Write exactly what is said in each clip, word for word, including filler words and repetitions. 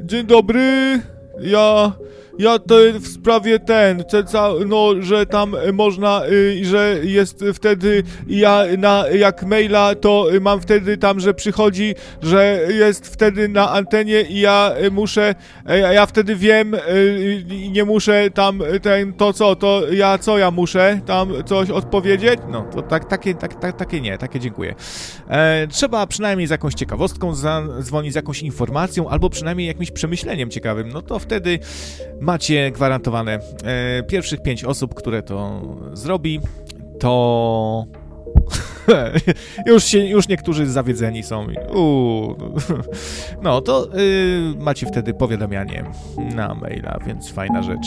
dzień dobry, ja... Ja to w sprawie ten, no, że tam można, y, że jest wtedy, ja na, jak maila, to mam wtedy tam, że przychodzi, że jest wtedy na antenie i ja muszę, ja wtedy wiem i y, nie muszę tam ten, to co, to ja co ja muszę tam coś odpowiedzieć? No, to tak, takie, tak, tak, takie nie, takie dziękuję. E, trzeba przynajmniej z jakąś ciekawostką zadzwonić, z jakąś informacją, albo przynajmniej jakimś przemyśleniem ciekawym, no to wtedy macie gwarantowane e, pierwszych pięć osób, które to zrobi, to już się, już niektórzy zawiedzeni są. Uuu. No to y, macie wtedy powiadamianie na maila, więc fajna rzecz.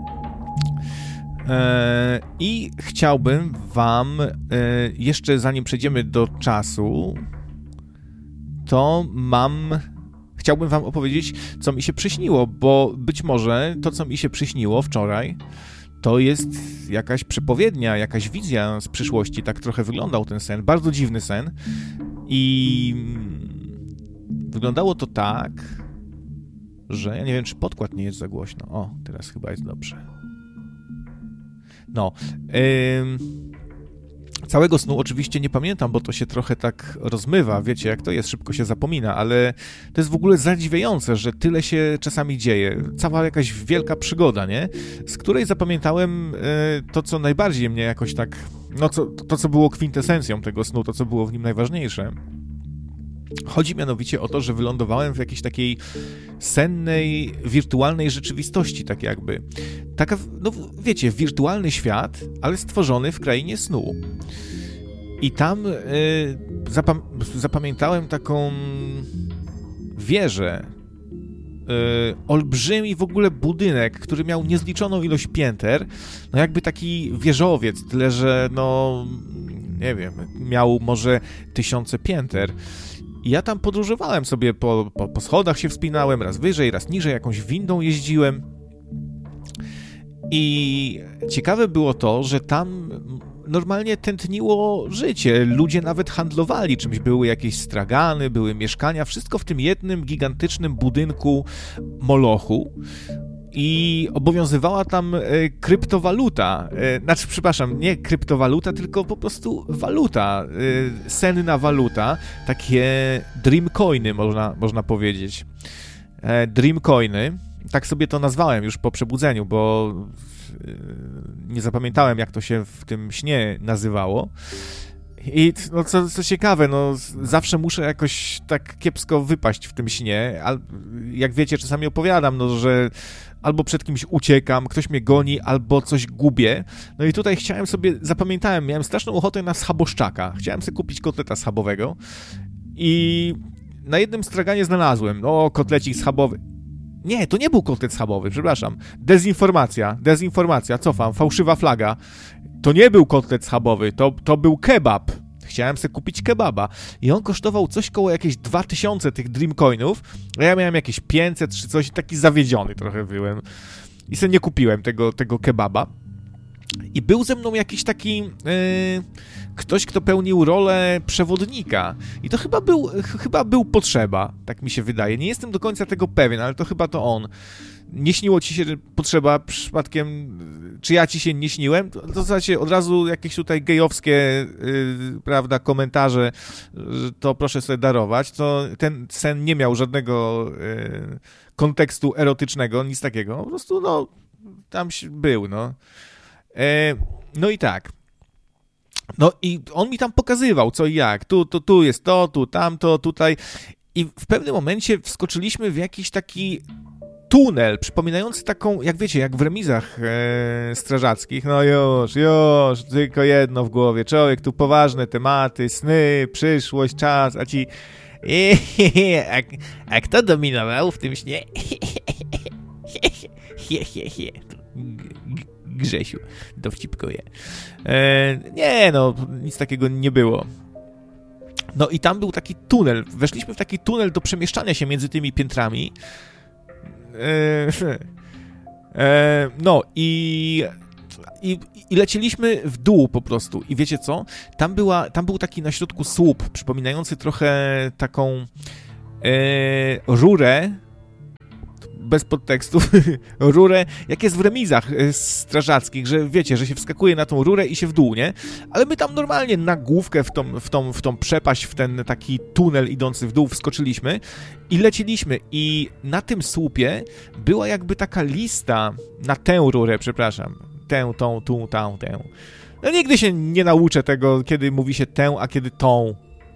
E, I chciałbym wam e, jeszcze zanim przejdziemy do czasu, to mam Chciałbym wam opowiedzieć, co mi się przyśniło, bo być może to, co mi się przyśniło wczoraj, to jest jakaś przepowiednia, jakaś wizja z przyszłości. Tak trochę wyglądał ten sen. Bardzo dziwny sen. I wyglądało to tak, że ja nie wiem, czy podkład nie jest za głośno. O, teraz chyba jest dobrze. No. Ym... Całego snu oczywiście nie pamiętam, bo to się trochę tak rozmywa, wiecie, jak to jest, szybko się zapomina, ale to jest w ogóle zadziwiające, że tyle się czasami dzieje. Cała jakaś wielka przygoda, nie? Z której zapamiętałem to, co najbardziej mnie jakoś tak, no co, to, co było kwintesencją tego snu, to, co było w nim najważniejsze. Chodzi mianowicie o to, że wylądowałem w jakiejś takiej sennej, wirtualnej rzeczywistości, tak jakby. Taka, no wiecie, wirtualny świat, ale stworzony w krainie snu. I tam y, zapam- zapamiętałem taką wieżę, y, olbrzymi w ogóle budynek, który miał niezliczoną ilość pięter, no jakby taki wieżowiec, tyle że no, nie wiem, miał może tysiące pięter. I ja tam podróżowałem sobie, po, po, po schodach się wspinałem, raz wyżej, raz niżej, jakąś windą jeździłem. I ciekawe było to, że tam normalnie tętniło życie. Ludzie nawet handlowali czymś. Były jakieś stragany, były mieszkania, wszystko w tym jednym gigantycznym budynku Molochu. I obowiązywała tam e, kryptowaluta, e, znaczy, przepraszam, nie kryptowaluta, tylko po prostu waluta, e, senna waluta, takie dreamcoiny, można, można powiedzieć. E, dreamcoiny, tak sobie to nazwałem już po przebudzeniu, bo e, nie zapamiętałem, jak to się w tym śnie nazywało. I no, co, co ciekawe, no zawsze muszę jakoś tak kiepsko wypaść w tym śnie, a jak wiecie, czasami opowiadam, no, że albo przed kimś uciekam, ktoś mnie goni, albo coś gubię. No i tutaj chciałem sobie, zapamiętałem, miałem straszną ochotę na schaboszczaka. Chciałem sobie kupić kotleta schabowego i na jednym straganie znalazłem, o, kotlecik schabowy. Nie, to nie był kotlet schabowy, przepraszam. Dezinformacja, dezinformacja, cofam, fałszywa flaga. To nie był kotlet schabowy, to, to był kebab. Chciałem sobie kupić kebaba i on kosztował coś koło jakieś dwa tysiące tych dreamcoinów, a ja miałem jakieś pięćset czy coś, taki zawiedziony trochę byłem i sobie nie kupiłem tego, tego kebaba. I był ze mną jakiś taki yy, ktoś, kto pełnił rolę przewodnika i to chyba był, ch- chyba był Potrzeba, tak mi się wydaje. Nie jestem do końca tego pewien, ale to chyba to on. Nie śniło ci się Potrzeba przypadkiem, czy ja ci się nie śniłem? To, to znaczy od razu jakieś tutaj gejowskie, yy, prawda, komentarze, że to proszę sobie darować. To ten sen nie miał żadnego yy, kontekstu erotycznego, nic takiego. Po prostu, no, tam był, no. Yy, no i tak. No i on mi tam pokazywał co i jak. Tu, tu, tu jest to, tu, tamto, tutaj. I w pewnym momencie wskoczyliśmy w jakiś taki tunel, przypominający taką, jak wiecie, jak w remizach e, strażackich. No już, już, tylko jedno w głowie. Człowiek, tu poważne tematy, sny, przyszłość, czas, a ci... A, a kto dominował w tym śnie? Grzesiu, dowcipkuje. E, nie, no, nic takiego nie było. No i tam był taki tunel. Weszliśmy w taki tunel do przemieszczania się między tymi piętrami. E, e, no i, i, i lecieliśmy w dół po prostu. I wiecie co? Tam, była, tam był taki na środku słup, przypominający trochę taką e, rurę. bez podtekstów, rurę, jak jest w remizach strażackich, że wiecie, że się wskakuje na tą rurę i się w dół, nie? Ale my tam normalnie na główkę w tą, w tą, w tą przepaść, w ten taki tunel idący w dół wskoczyliśmy i leciliśmy. I na tym słupie była jakby taka lista, na tę rurę, przepraszam, tę, tą, tą, tą, tę. No nigdy się nie nauczę tego, kiedy mówi się tę, a kiedy tą.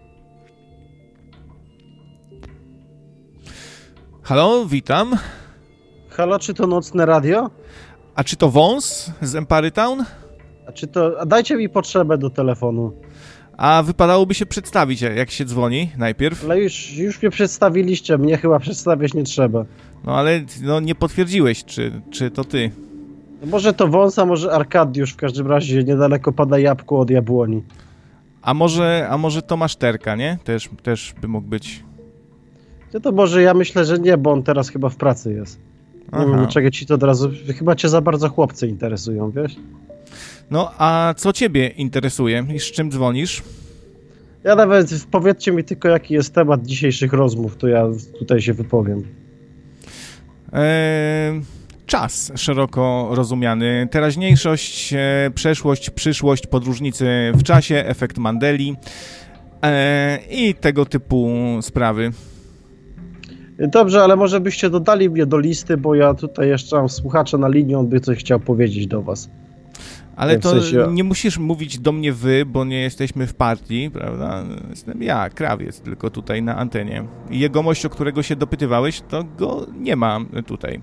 Halo, witam. Halo, czy to Nocne Radio? A czy to Wąs z Empire Town? A czy to... A dajcie mi potrzebę do telefonu. A wypadałoby się przedstawić, jak się dzwoni najpierw. Ale już, już mnie przedstawiliście, mnie chyba przedstawiać nie trzeba. No ale no, nie potwierdziłeś, czy, czy to ty. No może to Wąs, a może Arkadiusz, w każdym razie niedaleko pada jabłko od jabłoni. A może, a może Tomasz Terka, nie? Też, też by mógł być. No to może ja myślę, że nie, bo on teraz chyba w pracy jest. Nie wiem, dlaczego ci to od razu... Chyba cię za bardzo chłopcy interesują, wiesz? No, a co ciebie interesuje i z czym dzwonisz? Ja nawet... Powiedzcie mi tylko, jaki jest temat dzisiejszych rozmów, to ja tutaj się wypowiem. Eee, czas szeroko rozumiany. Teraźniejszość, e, przeszłość, przyszłość, podróżnicy w czasie, efekt Mandeli e, i tego typu sprawy. Dobrze, ale może byście dodali mnie do listy, bo ja tutaj jeszcze mam słuchacza na linii, on by coś chciał powiedzieć do was. Ale w to sensie... nie musisz mówić do mnie wy, bo nie jesteśmy w partii, prawda? Jestem ja, Krawiec, tylko tutaj na antenie. I jegomość, o którego się dopytywałeś, to go nie ma tutaj.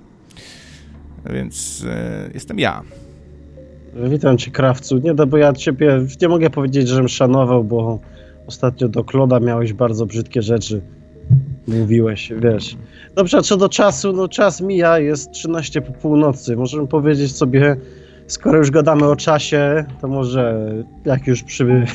Więc e, jestem ja. Witam cię, Krawcu. Nie, no bo ja ciebie nie mogę powiedzieć, żebym szanował, bo ostatnio do Kloda miałeś bardzo brzydkie rzeczy. Mówiłeś, wiesz. Dobrze, a co do czasu, no czas mija, jest trzynaście po północy. Możemy powiedzieć sobie, skoro już gadamy o czasie, to może jak już przy...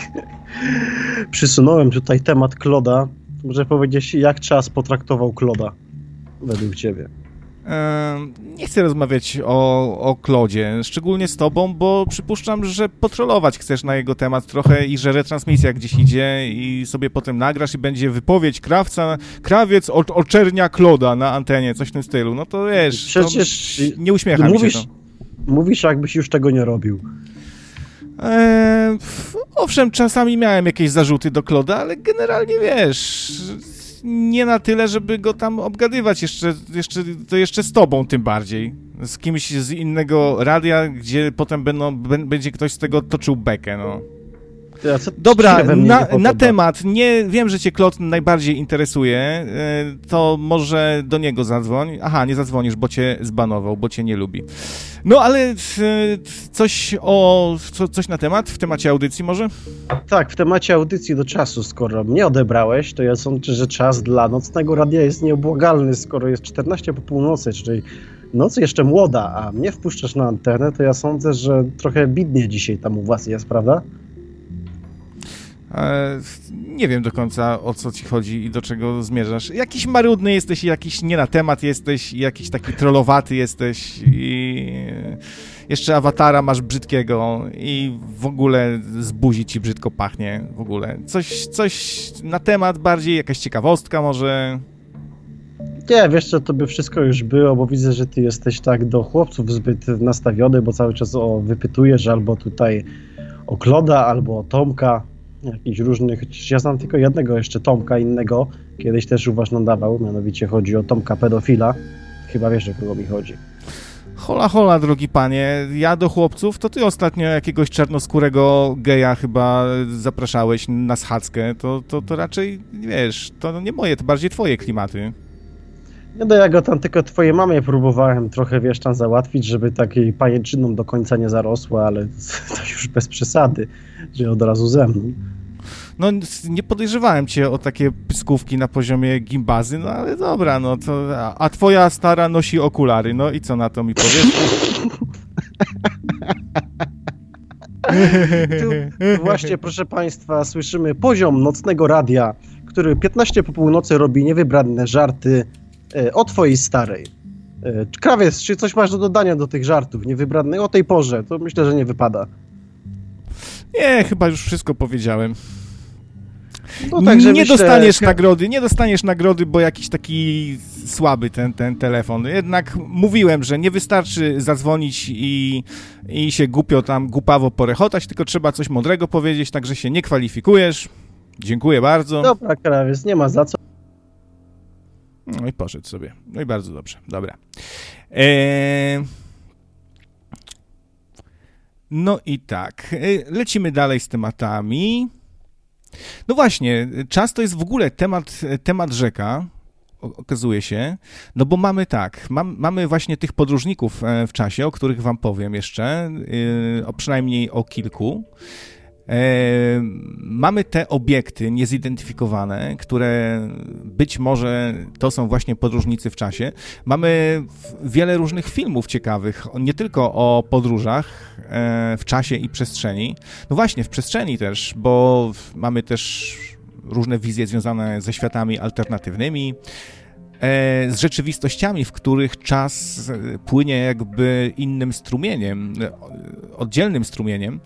przysunąłem tutaj temat Kloda, może powiedzieć, jak czas potraktował Kloda według ciebie. Nie chcę rozmawiać o, o Klodzie, szczególnie z tobą, bo przypuszczam, że potrolować chcesz na jego temat trochę i że retransmisja gdzieś idzie i sobie potem nagrasz i będzie wypowiedź krawca, krawiec o, oczernia Kloda na antenie, coś w tym stylu. No to wiesz, przecież to nie uśmiecha mówisz, mi się to. Mówisz, jakbyś już tego nie robił. Eee, owszem, czasami miałem jakieś zarzuty do Kloda, ale generalnie wiesz... nie na tyle, żeby go tam obgadywać, jeszcze, jeszcze, to jeszcze z tobą tym bardziej. Z kimś z innego radia, gdzie potem będą, będzie ktoś z tego toczył bekę, no. Ja, co, Dobra, na, na temat, nie wiem, że cię Klot najbardziej interesuje, to może do niego zadzwoń. Aha, nie zadzwonisz, bo cię zbanował, bo cię nie lubi. No, ale coś o, co, coś na temat, w temacie audycji może? Tak, w temacie audycji do czasu, skoro mnie odebrałeś, to ja sądzę, że czas dla Nocnego Radia jest nieubłagalny, skoro jest czternaście po północy, czyli noc jeszcze młoda, a mnie wpuszczasz na antenę, to ja sądzę, że trochę bidnie dzisiaj tam u was jest, prawda? Nie wiem do końca, o co ci chodzi i do czego zmierzasz. Jakiś marudny jesteś, jakiś nie na temat jesteś, jakiś taki trollowaty jesteś i jeszcze awatara masz brzydkiego i w ogóle z buzi ci brzydko pachnie w ogóle. Coś, coś na temat bardziej, jakaś ciekawostka może... Nie, wiesz co, to by wszystko już było, bo widzę, że ty jesteś tak do chłopców zbyt nastawiony, bo cały czas o wypytujesz albo tutaj o Kloda, albo o Tomka. Jakichś różnych, chociaż ja znam tylko jednego jeszcze Tomka innego, kiedyś też u was nadawał, mianowicie chodzi o Tomka pedofila. Chyba wiesz, o kogo mi chodzi. Hola, hola, drogi panie, ja do chłopców, to ty ostatnio jakiegoś czarnoskórego geja chyba zapraszałeś na schadzkę, to, to, to raczej, wiesz, to nie moje, to bardziej twoje klimaty. Nie, no ja go tam tylko twojej mamie próbowałem trochę, wiesz, tam załatwić, żeby takiej pajęczyną do końca nie zarosła, ale to już bez przesady, że od razu ze mną. No, nie podejrzewałem cię o takie pyskówki na poziomie gimbazy, no ale dobra, no to... A twoja stara nosi okulary, no i co na to mi powiesz? Tu właśnie, proszę państwa, słyszymy poziom Nocnego Radia, który piętnaście po północy robi niewybranne żarty e, o twojej starej. E, Krawiec, czy coś masz do dodania do tych żartów niewybrannych o tej porze? To myślę, że nie wypada. Nie, chyba już wszystko powiedziałem. No, także nie myślę, dostaniesz że... nagrody, nie dostaniesz nagrody, bo jakiś taki słaby ten, ten telefon. Jednak mówiłem, że nie wystarczy zadzwonić i, i się głupio tam, głupawo porechotać, tylko trzeba coś mądrego powiedzieć, także się nie kwalifikujesz. Dziękuję bardzo. Dobra, krawiec, nie ma za co. No i poszedł sobie. No i bardzo dobrze. Dobra. Eee... No i tak. Lecimy dalej z tematami. No właśnie, czas to jest w ogóle temat, temat rzeka, okazuje się, no bo mamy tak, mam, mamy właśnie tych podróżników w czasie, o których wam powiem jeszcze, o przynajmniej o kilku. E, mamy te obiekty niezidentyfikowane, które być może to są właśnie podróżnicy w czasie. Mamy wiele różnych filmów ciekawych, nie tylko o podróżach e, w czasie i przestrzeni. No właśnie, w przestrzeni też, bo mamy też różne wizje związane ze światami alternatywnymi, e, z rzeczywistościami, w których czas płynie jakby innym strumieniem, oddzielnym strumieniem.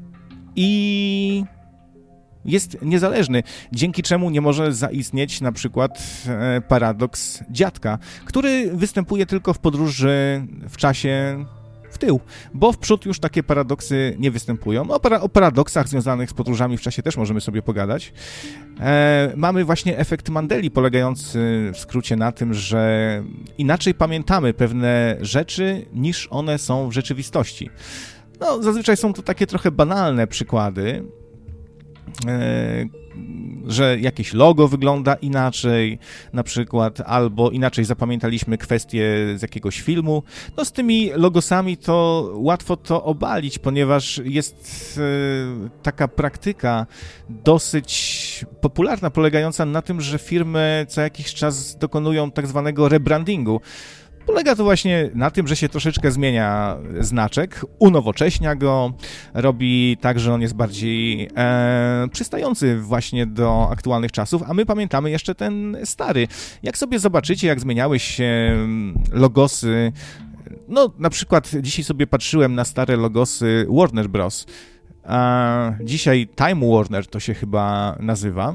I jest niezależny, dzięki czemu nie może zaistnieć na przykład paradoks dziadka, który występuje tylko w podróży w czasie w tył, bo w przód już takie paradoksy nie występują. O, para, o paradoksach związanych z podróżami w czasie też możemy sobie pogadać. E, mamy właśnie efekt Mandeli, polegający w skrócie na tym, że inaczej pamiętamy pewne rzeczy, niż one są w rzeczywistości. No, zazwyczaj są to takie trochę banalne przykłady, e, że jakieś logo wygląda inaczej, na przykład, albo inaczej zapamiętaliśmy kwestię z jakiegoś filmu. No, z tymi logosami to łatwo to obalić, ponieważ jest e, taka praktyka dosyć popularna, polegająca na tym, że firmy co jakiś czas dokonują tak zwanego rebrandingu. Polega to właśnie na tym, że się troszeczkę zmienia znaczek, unowocześnia go, robi tak, że on jest bardziej e, przystający właśnie do aktualnych czasów, a my pamiętamy jeszcze ten stary. Jak sobie zobaczycie, jak zmieniały się logosy, no na przykład dzisiaj sobie patrzyłem na stare logosy Warner Bros. A dzisiaj Time Warner to się chyba nazywa.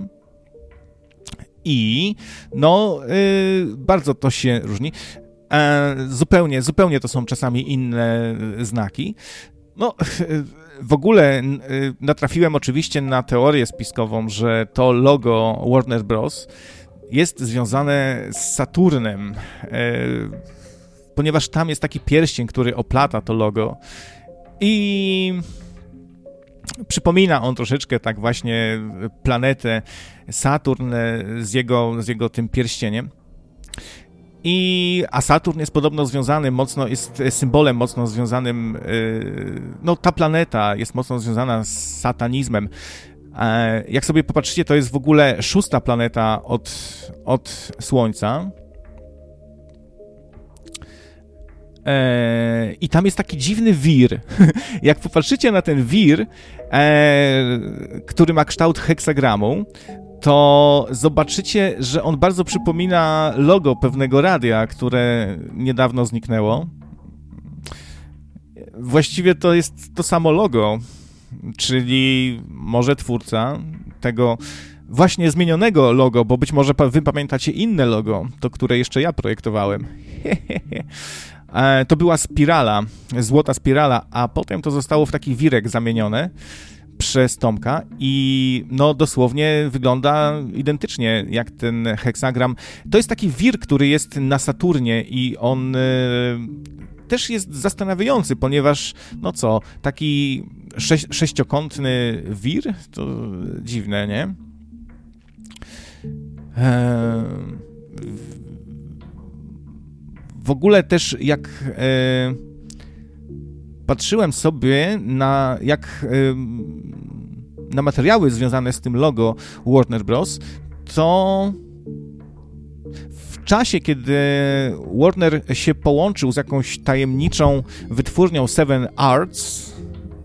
I no y, bardzo to się różni. E, zupełnie, zupełnie to są czasami inne znaki. No, w ogóle natrafiłem oczywiście na teorię spiskową, że to logo Warner Bros. Jest związane z Saturnem, e, ponieważ tam jest taki pierścień, który oplata to logo i przypomina on troszeczkę tak właśnie planetę Saturn z jego, z jego tym pierścieniem. I, a Saturn jest podobno związany mocno, jest symbolem mocno związanym, no ta planeta jest mocno związana z satanizmem. Jak sobie popatrzycie, to jest w ogóle szósta planeta od, od Słońca. I tam jest taki dziwny wir. Jak popatrzycie na ten wir, który ma kształt heksagramu, to zobaczycie, że on bardzo przypomina logo pewnego radia, które niedawno zniknęło. Właściwie to jest to samo logo, czyli może twórca tego właśnie zmienionego logo, bo być może wy pamiętacie inne logo, to które jeszcze ja projektowałem. To była spirala, złota spirala, a potem to zostało w taki wirek zamienione przez Tomka i no dosłownie wygląda identycznie jak ten heksagram. To jest taki wir, który jest na Saturnie i on y, też jest zastanawiający, ponieważ no co, taki sześć, sześciokątny wir, to dziwne, nie? Eee, w ogóle też jak e, patrzyłem sobie na jak e, na materiały związane z tym logo Warner Bros., to w czasie, kiedy Warner się połączył z jakąś tajemniczą wytwórnią Seven Arts,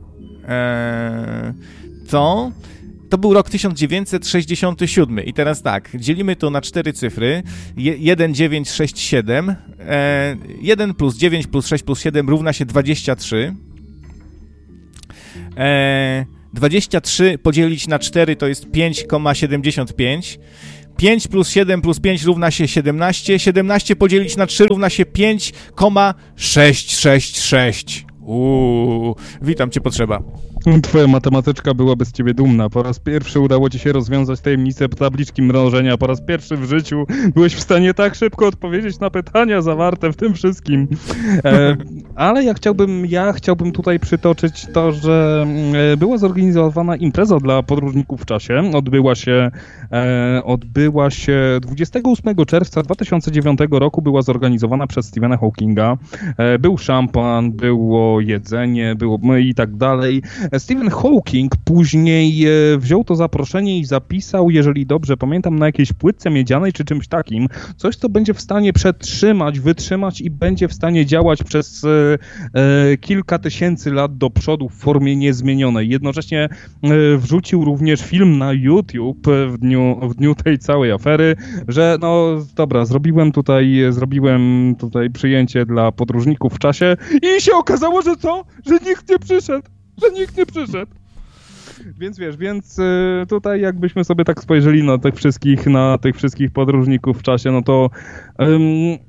e, to To był rok tysiąc dziewięćset sześćdziesiąty siódmy i teraz tak, dzielimy to na cztery cyfry, jeden, dziewięć, sześć, siedem, e, jeden plus dziewięć plus sześć plus siedem równa się dwadzieścia trzy, e, dwadzieścia trzy podzielić na cztery to jest pięć przecinek siedemdziesiąt pięć. pięć plus siedem plus pięć równa się siedemnaście. siedemnaście podzielić na trzy równa się pięć przecinek sześćset sześćdziesiąt sześć. Uuu, witam cię, potrzeba. Twoja matematyczka byłaby z ciebie dumna. Po raz pierwszy udało ci się rozwiązać tajemnicę tabliczki mnożenia. Po raz pierwszy w życiu byłeś w stanie tak szybko odpowiedzieć na pytania zawarte w tym wszystkim. E, ale ja chciałbym, ja chciałbym tutaj przytoczyć to, że e, była zorganizowana impreza dla podróżników w czasie. Odbyła się, e, odbyła się dwudziestego ósmego czerwca dwa tysiące dziewiątego roku. Była zorganizowana przez Stephena Hawkinga. E, był szampan, było jedzenie, było i tak dalej. Stephen Hawking później wziął to zaproszenie i zapisał, jeżeli dobrze pamiętam, na jakiejś płytce miedzianej czy czymś takim, coś, co będzie w stanie przetrzymać, wytrzymać i będzie w stanie działać przez e, e, kilka tysięcy lat do przodu w formie niezmienionej. Jednocześnie e, wrzucił również film na YouTube w dniu, w dniu tej całej afery, że no dobra, zrobiłem tutaj, zrobiłem tutaj przyjęcie dla podróżników w czasie i się okazało, że co? Że nikt nie przyszedł. Że nikt nie przyszedł. Więc wiesz, więc y, tutaj jakbyśmy sobie tak spojrzeli na tych wszystkich, na tych wszystkich podróżników w czasie, no to ym,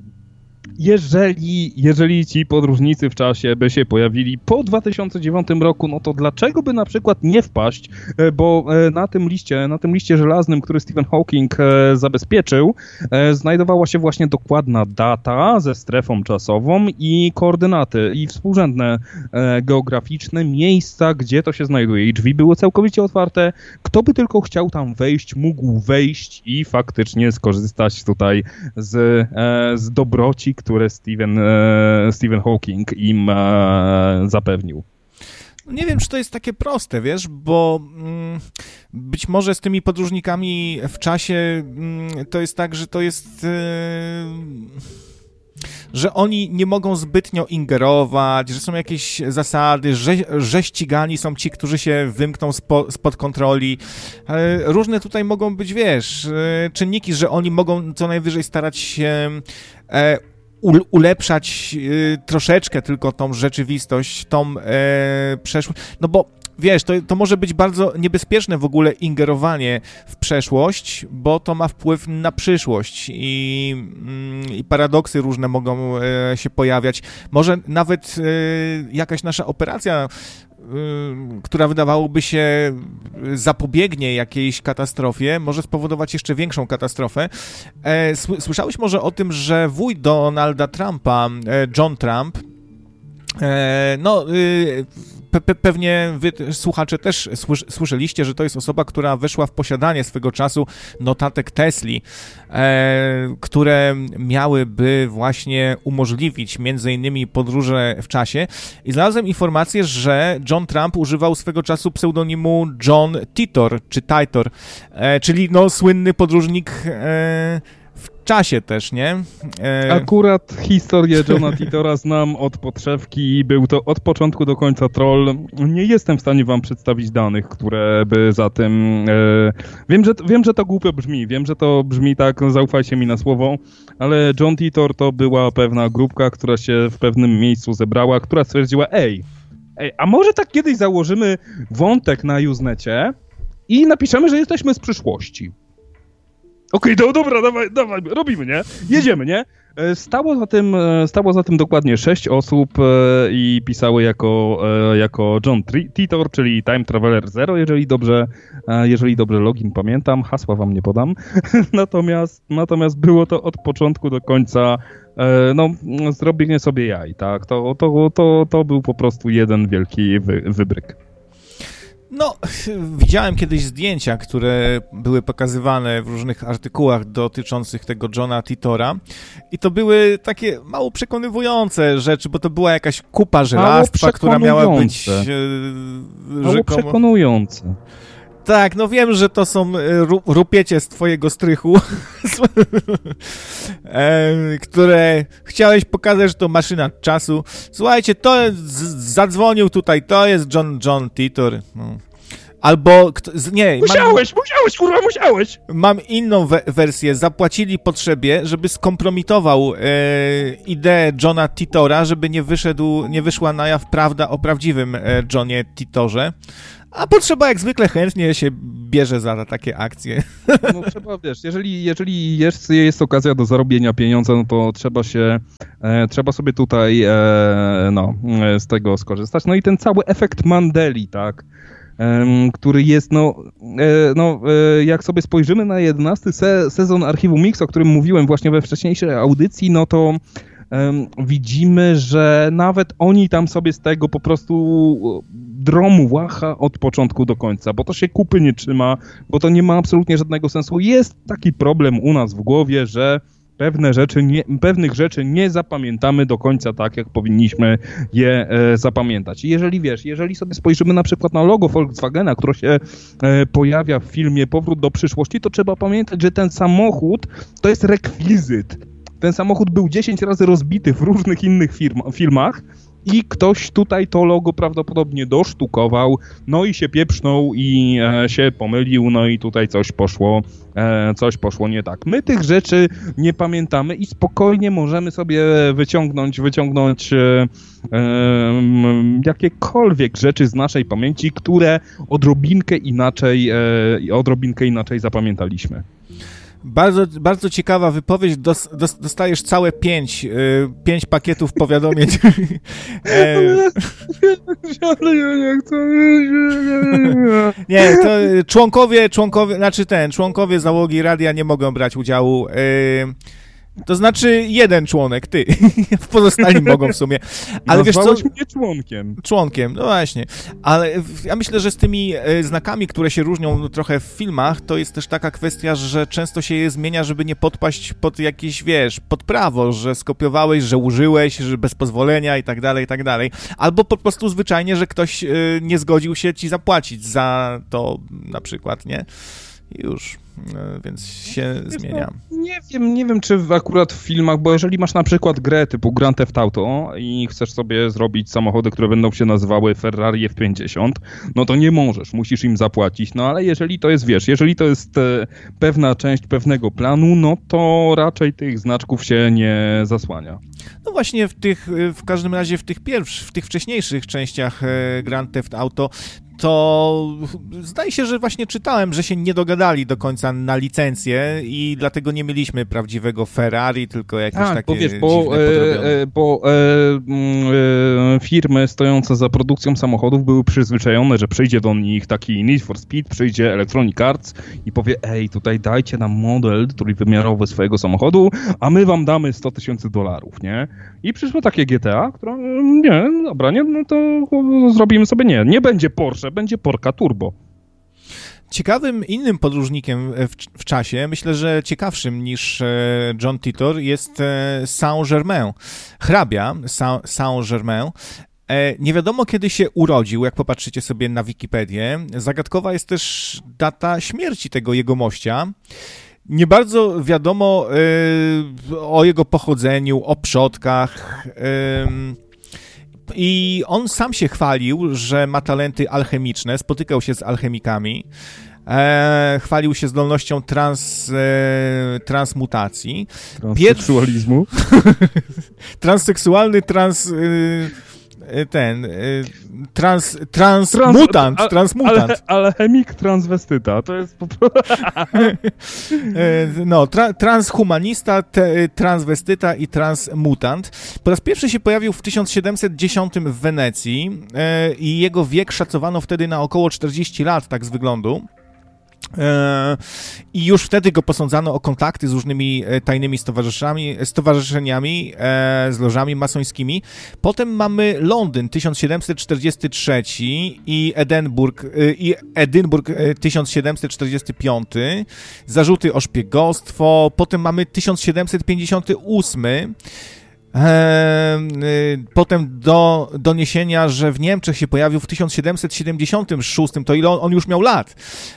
jeżeli, jeżeli ci podróżnicy w czasie by się pojawili po dwa tysiące dziewiątym roku, no to dlaczego by na przykład nie wpaść, bo na tym liście, na tym liście żelaznym, który Stephen Hawking zabezpieczył, znajdowała się właśnie dokładna data ze strefą czasową i koordynaty i współrzędne geograficzne miejsca, gdzie to się znajduje. I drzwi były całkowicie otwarte. Kto by tylko chciał tam wejść, mógł wejść i faktycznie skorzystać tutaj z, z dobroci, które Stephen, e, Stephen Hawking im e, zapewnił. Nie wiem, czy to jest takie proste, wiesz, bo mm, być może z tymi podróżnikami w czasie mm, to jest tak, że to jest... Yy... że oni nie mogą zbytnio ingerować, że są jakieś zasady, że, że ścigani są ci, którzy się wymkną spo, spod kontroli. E, różne tutaj mogą być, wiesz, e, czynniki, że oni mogą co najwyżej starać się e, u, ulepszać e, troszeczkę tylko tą rzeczywistość, tą e, przeszłość, no bo wiesz, to, to może być bardzo niebezpieczne w ogóle ingerowanie w przeszłość, bo to ma wpływ na przyszłość i, i paradoksy różne mogą e, się pojawiać. Może nawet e, jakaś nasza operacja, e, która wydawałoby się zapobiegnie jakiejś katastrofie, może spowodować jeszcze większą katastrofę. E, słyszałeś może o tym, że wuj Donalda Trumpa, e, John Trump, e, no... E, Pe- pe- pewnie wy, słuchacze, też słysz- słyszeliście, że to jest osoba, która weszła w posiadanie swego czasu notatek Tesli, e, które miałyby właśnie umożliwić między innymi podróże w czasie. I znalazłem informację, że John Trump używał swego czasu pseudonimu John Titor, czy Titor, e, czyli no słynny podróżnik e, w czasie też, nie? E... Akurat historię Johna Titora znam od podszewki i był to od początku do końca troll. Nie jestem w stanie wam przedstawić danych, które by za tym... E... Wiem, że, wiem, że to głupio brzmi, wiem, że to brzmi tak, no zaufajcie mi na słowo, ale John Titor to była pewna grupka, która się w pewnym miejscu zebrała, która stwierdziła, ej, ej, a może tak kiedyś założymy wątek na Usenecie i napiszemy, że jesteśmy z przyszłości. Okej, okay, no dobra, dawaj, dawaj, robimy, nie? Jedziemy, nie? Stało za tym, stało za tym dokładnie sześć osób i pisały jako, jako John Titor, czyli Time Traveler Zero, jeżeli dobrze, jeżeli dobrze login pamiętam, hasła wam nie podam. natomiast, natomiast było to od początku do końca, no, zrobienie sobie jaj, tak? To, to, to, to był po prostu jeden wielki wy, wybryk. No, widziałem kiedyś zdjęcia, które były pokazywane w różnych artykułach dotyczących tego Johna Titora i to były takie mało przekonywujące rzeczy, bo to była jakaś kupa żelastwa, która miała być e, mało rzekomo... przekonujące. Tak, no wiem, że to są rupiecie z twojego strychu, e, które chciałeś pokazać, że to maszyna czasu. Słuchajcie, to z- zadzwonił tutaj, to jest John, John Titor. No. Albo, kto, nie... Musiałeś, mam, musiałeś, kurwa, musiałeś! Mam inną we- wersję. Zapłacili potrzebie, żeby skompromitował e, ideę Johna Titora, żeby nie wyszedł, nie wyszła na jaw prawda o prawdziwym e, Johnie Titorze. A potrzeba jak zwykle chętnie się bierze za takie akcje. No trzeba, wiesz, jeżeli, jeżeli jest, jest okazja do zarobienia pieniądza, no to trzeba się, e, trzeba sobie tutaj e, no, z tego skorzystać. No i ten cały efekt Mandeli, tak, e, który jest, no, e, no e, jak sobie spojrzymy na jedenasty se, sezon Archiwum Mix, o którym mówiłem właśnie we wcześniejszej audycji, no to Um, widzimy, że nawet oni tam sobie z tego po prostu dromu łacha od początku do końca, bo to się kupy nie trzyma, bo to nie ma absolutnie żadnego sensu. Jest taki problem u nas w głowie, że pewne rzeczy nie, pewnych rzeczy nie zapamiętamy do końca tak, jak powinniśmy je e, zapamiętać. I jeżeli wiesz, jeżeli sobie spojrzymy na przykład na logo Volkswagena, które się e, pojawia w filmie Powrót do przyszłości, to trzeba pamiętać, że ten samochód to jest rekwizyt. Ten samochód był dziesięć razy rozbity w różnych innych firm, filmach i ktoś tutaj to logo prawdopodobnie dosztukował, no i się pieprznął i e, się pomylił, no i tutaj coś poszło, e, coś poszło nie tak. My tych rzeczy nie pamiętamy i spokojnie możemy sobie wyciągnąć, wyciągnąć e, e, jakiekolwiek rzeczy z naszej pamięci, które odrobinkę inaczej, e, odrobinkę inaczej zapamiętaliśmy. Bardzo, bardzo ciekawa wypowiedź. Dos, dos, dostajesz całe pięć, y, pięć pakietów powiadomień. e... Nie, to członkowie, członkowie, znaczy ten, członkowie załogi radia nie mogą brać udziału. Y, To znaczy jeden członek, ty. Pozostali mogą w sumie. Ale wiesz co? mnie członkiem. Członkiem, no właśnie. Ale ja myślę, że z tymi znakami, które się różnią trochę w filmach, to jest też taka kwestia, że często się je zmienia, żeby nie podpaść pod jakieś, wiesz, pod prawo, że skopiowałeś, że użyłeś, że bez pozwolenia i tak dalej, i tak dalej. Albo po prostu zwyczajnie, że ktoś nie zgodził się ci zapłacić za to na przykład, nie? I już, więc się Wiesz, zmienia. No, nie wiem, nie wiem, czy w, akurat w filmach, bo jeżeli masz na przykład grę typu Grand Theft Auto i chcesz sobie zrobić samochody, które będą się nazywały Ferrari F pięćdziesiąt, no to nie możesz, musisz im zapłacić, no ale jeżeli to jest, wiesz, jeżeli to jest e, pewna część pewnego planu, no to raczej tych znaczków się nie zasłania. No właśnie w tych, w każdym razie w tych pierwszych, w tych wcześniejszych częściach Grand Theft Auto to zdaje się, że właśnie czytałem, że się nie dogadali do końca na licencję i dlatego nie mieliśmy prawdziwego Ferrari, tylko jakieś tak, takie bo wiesz, bo, dziwne e, bo e, e, firmy stojące za produkcją samochodów były przyzwyczajone, że przyjdzie do nich taki Need for Speed, przyjdzie Electronic Arts i powie, ej, tutaj dajcie nam model trójwymiarowy swojego samochodu, a my wam damy sto tysięcy dolarów, nie? I przyszło takie G T A, które, nie, dobra, nie, no to zrobimy sobie, nie, nie będzie Porsche, będzie Porka Turbo. Ciekawym innym podróżnikiem w, w czasie, myślę, że ciekawszym niż John Titor, jest Saint-Germain. Hrabia Saint-Germain. Nie wiadomo, kiedy się urodził, jak popatrzycie sobie na Wikipedię. Zagadkowa jest też data śmierci tego jegomościa. Nie bardzo wiadomo y, o jego pochodzeniu, o przodkach. Y, I on sam się chwalił, że ma talenty alchemiczne, spotykał się z alchemikami, e, chwalił się zdolnością trans, e, transmutacji. Transseksualizmu. Transseksualny trans... E, ten... E, trans... Transmutant, Trans, transmutant. Ale, alchemik transwestyta, to jest po prostu... No, tra, transhumanista, te, transwestyta i transmutant. Po raz pierwszy się pojawił w tysiąc siedemset dziesiątym w Wenecji e, i jego wiek szacowano wtedy na około czterdzieści lat, tak z wyglądu. I już wtedy go posądzano o kontakty z różnymi tajnymi stowarzyszeniami, stowarzyszeniami z lożami masońskimi. Potem mamy Londyn tysiąc siedemset czterdziesty trzeci i Edynburg, i Edynburg tysiąc siedemset czterdziesty piąty, zarzuty o szpiegostwo. Potem mamy tysiąc siedemset pięćdziesiąty ósmy. Potem do doniesienia, że w Niemczech się pojawił w tysiąc siedemset siedemdziesiątym szóstym, to ile on, on już miał lat.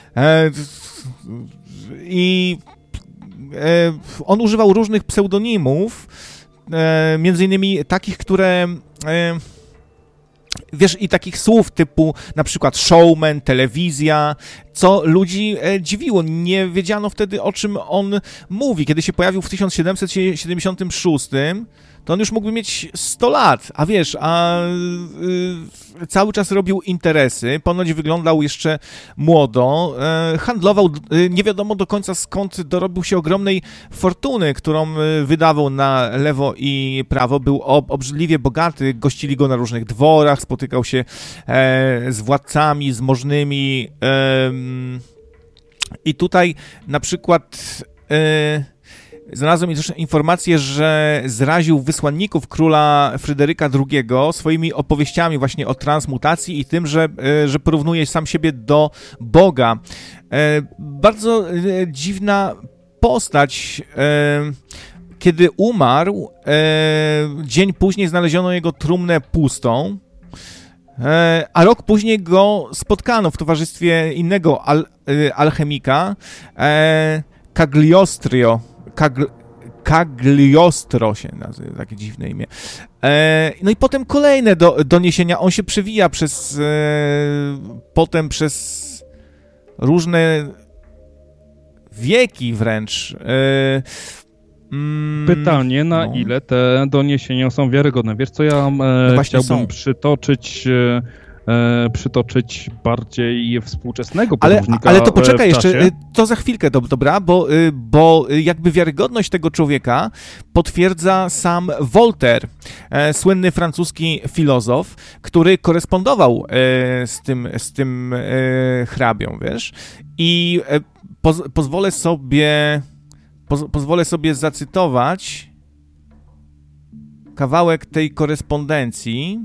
I on używał różnych pseudonimów, między innymi takich, które wiesz, i takich słów typu na przykład showman, telewizja, co ludzi e, dziwiło. Nie wiedziano wtedy, o czym on mówi. Kiedy się pojawił w tysiąc siedemset siedemdziesiątym szóstym, to on już mógłby mieć sto lat, a wiesz, a y, cały czas robił interesy, ponoć wyglądał jeszcze młodo, y, handlował, y, nie wiadomo do końca skąd dorobił się ogromnej fortuny, którą y, wydawał na lewo i prawo, był ob, obrzydliwie bogaty, gościli go na różnych dworach, spotykał się e, z władcami, z możnymi e, i tutaj na przykład... E, Znalazłem też informację, że zraził wysłanników króla Fryderyka drugiego swoimi opowieściami właśnie o transmutacji i tym, że, że porównuje sam siebie do Boga. Bardzo dziwna postać. Kiedy umarł, dzień później znaleziono jego trumnę pustą, a rok później go spotkano w towarzystwie innego al- alchemika, Cagliostro. Kagl- Cagliostro się nazywa, takie dziwne imię. E, no i potem kolejne do, doniesienia. On się przewija przez e, potem przez różne wieki wręcz. E, mm, Pytanie, na no. ile te doniesienia są wiarygodne? Wiesz co, ja e, no chciałbym są. przytoczyć... E, E, przytoczyć bardziej współczesnego podróżnika. Ale, ale to poczekaj jeszcze, to za chwilkę, dobra, bo, bo jakby wiarygodność tego człowieka potwierdza sam Voltaire, e, słynny francuski filozof, który korespondował e, z tym, z tym e, hrabią, wiesz, i e, poz, pozwolę sobie poz, pozwolę sobie zacytować kawałek tej korespondencji.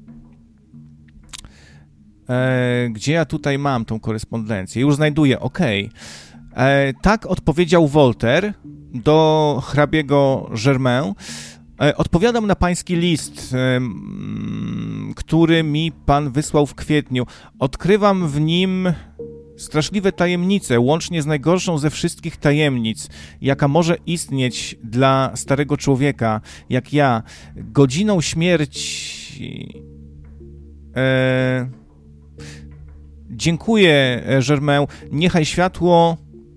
E, gdzie ja tutaj mam tą korespondencję? Już znajduję, okej. Okay. Tak odpowiedział Voltaire do hrabiego Germain. E, odpowiadam na pański list, e, m, który mi pan wysłał w kwietniu. Odkrywam w nim straszliwe tajemnice, łącznie z najgorszą ze wszystkich tajemnic, jaka może istnieć dla starego człowieka, jak ja. Godziną śmierci... E, Dziękuję, Germain. Niechaj światło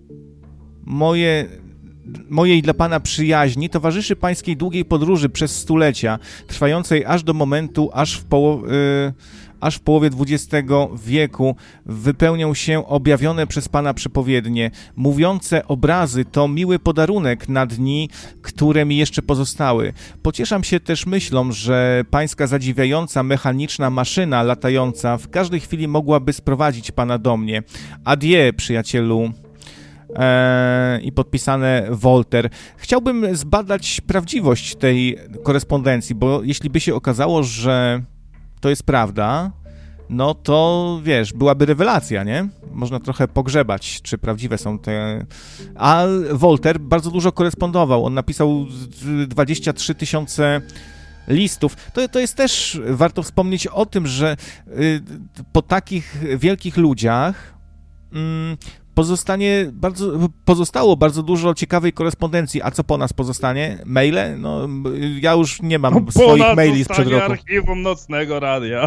moje, mojej dla pana przyjaźni towarzyszy pańskiej długiej podróży przez stulecia, trwającej aż do momentu, aż w, poło- y- aż w połowie dwudziestego wieku wypełnią się objawione przez pana przepowiednie. Mówiące obrazy to miły podarunek na dni, które mi jeszcze pozostały. Pocieszam się też myślą, że pańska zadziwiająca mechaniczna maszyna latająca w każdej chwili mogłaby sprowadzić pana do mnie. Adieu, przyjacielu. Eee, i podpisane Voltaire. Chciałbym zbadać prawdziwość tej korespondencji, bo jeśli by się okazało, że to jest prawda, no to wiesz, byłaby rewelacja, nie? Można trochę pogrzebać, czy prawdziwe są te... A Voltaire bardzo dużo korespondował. On napisał dwadzieścia trzy tysiące listów. To, to jest też, warto wspomnieć o tym, że y, po takich wielkich ludziach y, pozostanie bardzo, pozostało bardzo dużo ciekawej korespondencji. A co po nas pozostanie? Maile? No, ja już nie mam no, swoich maili sprzed roku. Archiwum Nocnego Radia.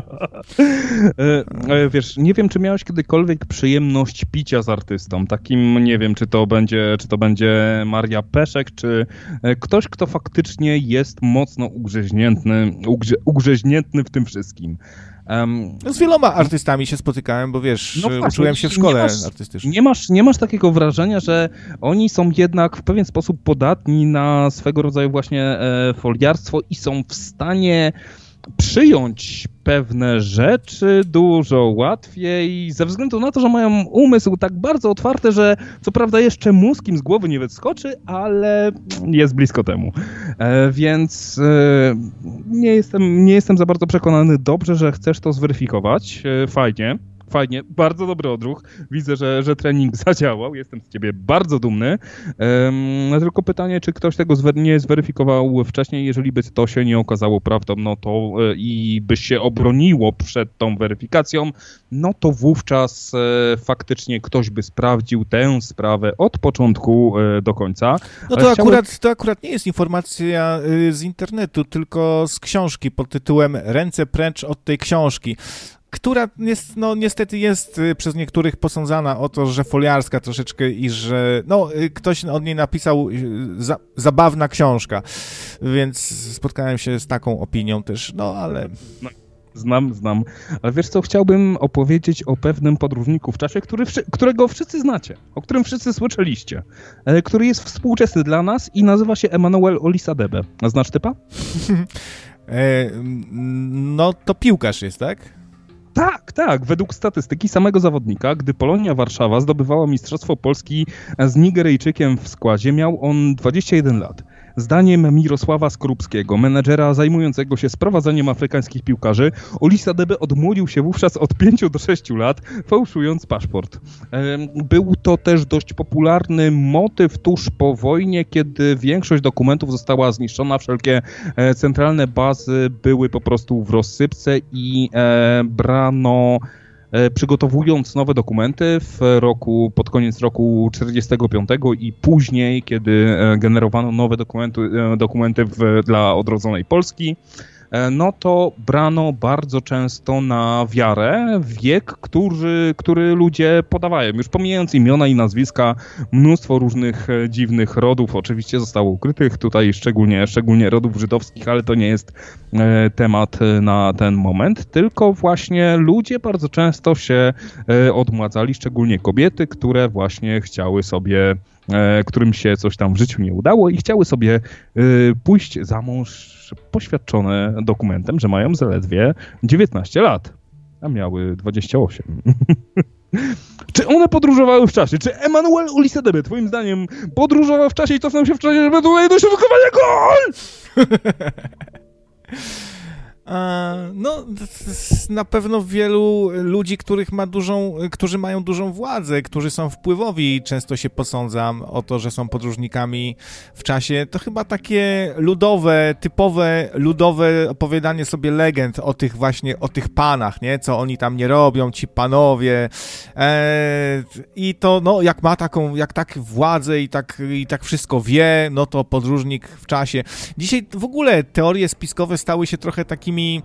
e, wiesz, nie wiem, czy miałeś kiedykolwiek przyjemność picia z artystą. Takim, nie wiem, czy to będzie, czy to będzie Maria Peszek, czy ktoś, kto faktycznie jest mocno ugrzeźniętny, ugrze, ugrzeźniętny w tym wszystkim. Um, no z wieloma artystami się spotykałem, bo wiesz, no właśnie, uczyłem się w szkole masz, artystycznej. Nie masz, nie masz takiego wrażenia, że oni są jednak w pewien sposób podatni na swego rodzaju właśnie e, foliarstwo i są w stanie przyjąć pewne rzeczy dużo łatwiej ze względu na to, że mają umysł tak bardzo otwarty, że co prawda jeszcze mózg im z głowy nie wyskoczy, ale jest blisko temu. E, więc e, nie jestem, nie jestem za bardzo przekonany. Dobrze, że chcesz to zweryfikować. E, fajnie. Fajnie, bardzo dobry odruch. Widzę, że, że trening zadziałał. Jestem z ciebie bardzo dumny. Um, tylko pytanie, czy ktoś tego zwer- nie zweryfikował wcześniej. Jeżeli by to się nie okazało prawdą, no to e, i by się obroniło przed tą weryfikacją, no to wówczas e, faktycznie ktoś by sprawdził tę sprawę od początku e, do końca. No to, chciałem... akurat, to akurat nie jest informacja z internetu, tylko z książki pod tytułem Ręce precz od tej książki, która jest, no niestety jest przez niektórych posądzana o to, że foliarska troszeczkę i że no ktoś od niej napisał za, zabawna książka, więc spotkałem się z taką opinią też, no ale... No. Znam, znam. Ale wiesz co, chciałbym opowiedzieć o pewnym podróżniku w czasie, który, którego wszyscy znacie, o którym wszyscy słyszeliście, który jest współczesny dla nas i nazywa się Emanuel Olisadebe. A znasz typa? e, no to piłkarz jest, tak? Tak, tak. Według statystyki samego zawodnika, gdy Polonia Warszawa zdobywała Mistrzostwo Polski z Nigeryjczykiem w składzie, miał on dwadzieścia jeden lat. Zdaniem Mirosława Skorupskiego, menedżera zajmującego się sprowadzaniem afrykańskich piłkarzy, Olisadebe odmłodził się wówczas od pięciu do sześciu lat, fałszując paszport. Był to też dość popularny motyw tuż po wojnie, kiedy większość dokumentów została zniszczona, wszelkie centralne bazy były po prostu w rozsypce i brano... Przygotowując nowe dokumenty w roku, pod koniec roku czterdziestego piątego i później, kiedy generowano nowe dokumenty, dokumenty w, dla odrodzonej Polski, no to brano bardzo często na wiarę wiek, który, który ludzie podawają. Już pomijając imiona i nazwiska, mnóstwo różnych dziwnych rodów oczywiście zostało ukrytych, tutaj szczególnie, szczególnie rodów żydowskich, ale to nie jest temat na ten moment, tylko właśnie ludzie bardzo często się odmładzali, szczególnie kobiety, które właśnie chciały sobie, którym się coś tam w życiu nie udało i chciały sobie pójść za mąż poświadczone dokumentem, że mają zaledwie dziewiętnaście lat, a miały dwadzieścia osiem. Czy one podróżowały w czasie? Czy Emanuel Olisadebe, twoim zdaniem, podróżował w czasie i cofnął się w czasie, żeby tutaj do środkowania gol? No, na pewno wielu ludzi, których ma dużą, którzy mają dużą władzę, którzy są wpływowi, często się posądzam o to, że są podróżnikami w czasie. To chyba takie ludowe, typowe ludowe opowiadanie sobie legend o tych właśnie, o tych panach, nie? Co oni tam nie robią, ci panowie. Eee, I to, no, jak ma taką, jak tak władzę i tak, i tak wszystko wie, no to podróżnik w czasie. Dzisiaj w ogóle teorie spiskowe stały się trochę takimi Yy,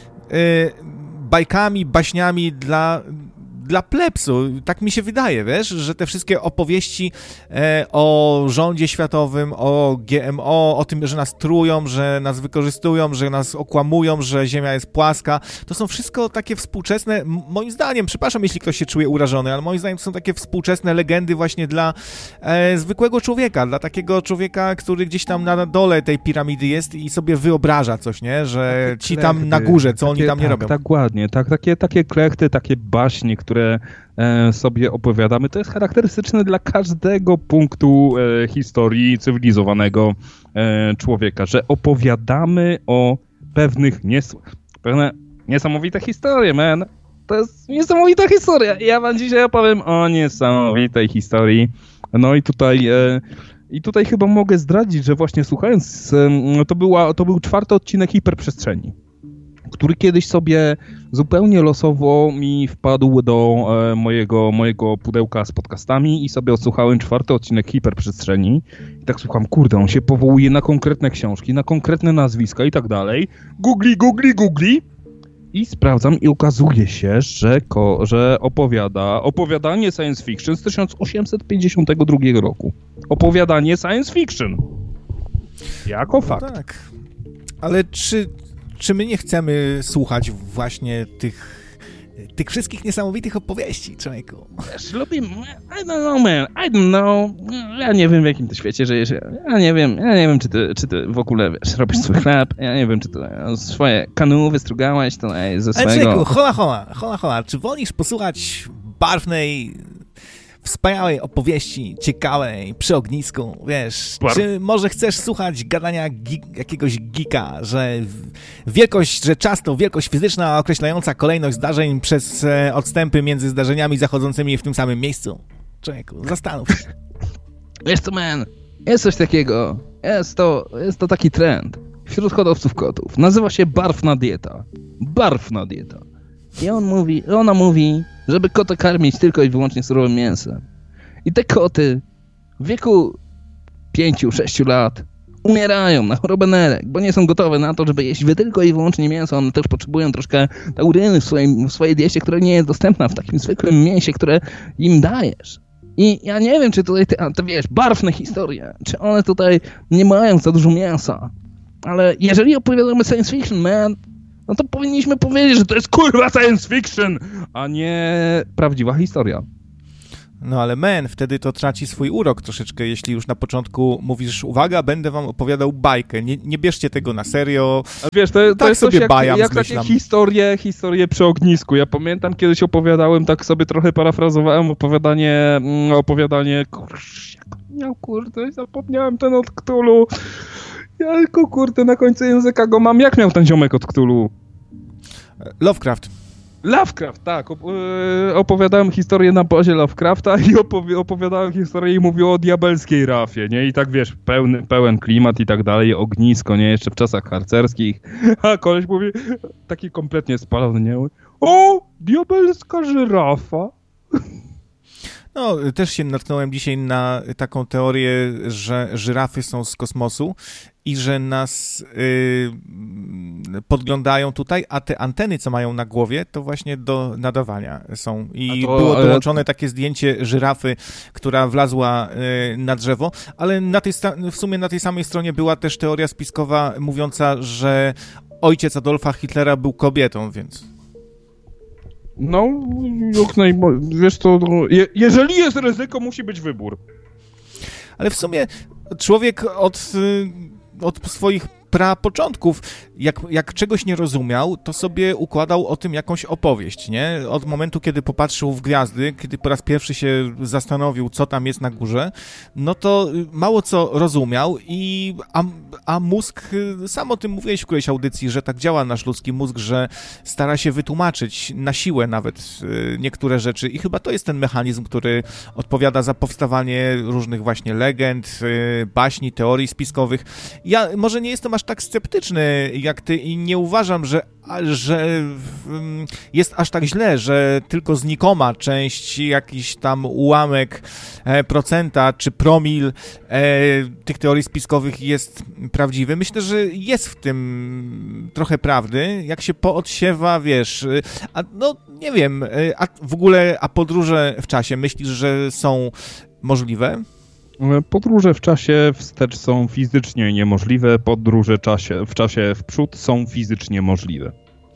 bajkami, baśniami dla, dla plebsu. Tak mi się wydaje, wiesz, że te wszystkie opowieści e, o rządzie światowym, o G M O, o tym, że nas trują, że nas wykorzystują, że nas okłamują, że Ziemia jest płaska, to są wszystko takie współczesne, m- moim zdaniem, przepraszam, jeśli ktoś się czuje urażony, ale moim zdaniem to są takie współczesne legendy właśnie dla e, zwykłego człowieka, dla takiego człowieka, który gdzieś tam na dole tej piramidy jest i sobie wyobraża coś, nie, że takie ci tam klechty, na górze, co takie, oni tam nie tak, robią. Tak, ładnie, tak, takie, takie klechty, takie baśnie, które które sobie opowiadamy, to jest charakterystyczne dla każdego punktu e, historii cywilizowanego e, człowieka, że opowiadamy o pewnych nies- pewne niesamowite historie, man. To jest niesamowita historia. Ja wam dzisiaj opowiem o niesamowitej historii. No i tutaj e, i tutaj chyba mogę zdradzić, że właśnie słuchając, e, to, była, to był czwarty odcinek Hiperprzestrzeni, który kiedyś sobie zupełnie losowo mi wpadł do e, mojego, mojego pudełka z podcastami i sobie odsłuchałem czwarty odcinek Hiperprzestrzeni. I tak słucham, kurde, on się powołuje na konkretne książki, na konkretne nazwiska i tak dalej. Googli, googli, googli. I sprawdzam i okazuje się, że, ko, że opowiada opowiadanie science fiction z tysiąc osiemset pięćdziesiątego drugiego roku. Opowiadanie science fiction. Jako fakt. No tak. Ale czy... Czy my nie chcemy słuchać właśnie tych, tych wszystkich niesamowitych opowieści, człowieku? Wiesz, lubimy... I don't know, man. I don't know. Ja nie wiem, w jakim ty świecie żyjesz. Ja nie wiem, ja nie wiem, czy ty, czy ty w ogóle, wiesz, robisz swój chleb. Ja nie wiem, czy ty swoje kanu wystrugałeś to ze swojego... Ale człowieku, hola, hola, hola, hola. Czy wolisz posłuchać barwnej... wspaniałej opowieści, ciekawej, przy ognisku, wiesz, Bar- czy może chcesz słuchać gadania gi- jakiegoś geeka, że wielkość, że czas to wielkość fizyczna określająca kolejność zdarzeń przez e, odstępy między zdarzeniami zachodzącymi w tym samym miejscu? Człowieku, zastanów się. Wiesz co, man, jest coś takiego, jest to, jest to taki trend wśród hodowców kotów. Nazywa się barwna dieta. Barwna dieta. I on mówi, ona mówi, żeby kota karmić tylko i wyłącznie surowym mięsem. I te koty w wieku pięciu sześciu lat umierają na chorobę nerek, bo nie są gotowe na to, żeby jeść tylko i wyłącznie mięso. One też potrzebują troszkę tauryny w, swoim, w swojej diecie, która nie jest dostępna w takim zwykłym mięsie, które im dajesz. I ja nie wiem, czy tutaj te, te wiesz, barwne historie, czy one tutaj nie mają za dużo mięsa. Ale jeżeli opowiadamy science fiction, man, no to powinniśmy powiedzieć, że to jest kurwa science fiction, a nie prawdziwa historia. No ale men, wtedy to traci swój urok troszeczkę, jeśli już na początku mówisz, uwaga, będę wam opowiadał bajkę, nie, nie bierzcie tego na serio. A wiesz, to, to tak jest sobie coś jak, bajam, jak takie zmyślam. historie, historie przy ognisku. Ja pamiętam, kiedyś opowiadałem, tak sobie trochę parafrazowałem opowiadanie, mm, opowiadanie, kurczę, jak miał, kurde, zapomniałem ten od Cthulhu. Ja tylko, kurde, na końcu języka go mam. Jak miał ten ziomek od Cthulhu? Lovecraft. Lovecraft, tak. Op- yy, opowiadałem historię na bazie Lovecrafta i opowi- opowiadałem historię i mówił o diabelskiej rafie, nie? I tak, wiesz, pełny, pełen klimat i tak dalej, ognisko, nie? Jeszcze w czasach harcerskich. A koleś mówi, taki kompletnie spalony, nie? O, diabelska żyrafa. No, też się natknąłem dzisiaj na taką teorię, że żyrafy są z kosmosu i że nas yy, podglądają tutaj, a te anteny, co mają na głowie, to właśnie do nadawania są. I to, było ale... dołączone takie zdjęcie żyrafy, która wlazła yy, na drzewo, ale na tej sta- w sumie na tej samej stronie była też teoria spiskowa mówiąca, że ojciec Adolfa Hitlera był kobietą, więc... No, jak najbardziej, wiesz co, je, jeżeli jest ryzyko, musi być wybór. Ale w sumie człowiek od, od swoich prapoczątków, jak, jak czegoś nie rozumiał, to sobie układał o tym jakąś opowieść, nie? Od momentu, kiedy popatrzył w gwiazdy, kiedy po raz pierwszy się zastanowił, co tam jest na górze, no to mało co rozumiał i a, a mózg, sam o tym mówiłeś w którejś audycji, że tak działa nasz ludzki mózg, że stara się wytłumaczyć na siłę nawet niektóre rzeczy i chyba to jest ten mechanizm, który odpowiada za powstawanie różnych właśnie legend, baśni, teorii spiskowych. Ja może nie jestem aż tak sceptyczny jak ty i nie uważam, że, że jest aż tak źle, że tylko znikoma część, jakiś tam ułamek e, procenta czy promil e, tych teorii spiskowych jest prawdziwy. Myślę, że jest w tym trochę prawdy, jak się poodsiewa, wiesz, a no nie wiem, a w ogóle, a podróże w czasie myślisz, że są możliwe? Podróże w czasie wstecz są fizycznie niemożliwe, podróże czasie, w czasie w przód są fizycznie możliwe.